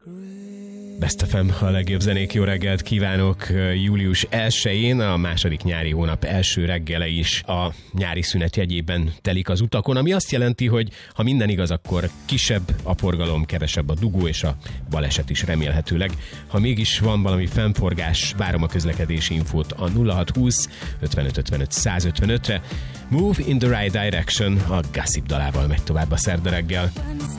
Best FM, a legjobb zenék, jó reggelt kívánok július 1-én, a második nyári hónap első reggele is a nyári szünet jegyében telik az utakon, ami azt jelenti, hogy ha minden igaz, akkor kisebb a forgalom, kevesebb a dugó és a baleset is remélhetőleg. Ha mégis van valami fennforgás, várom a közlekedési infót a 0620 55 55 155-re. Move in the right direction, a Gossip dalával megy tovább a szerda reggel.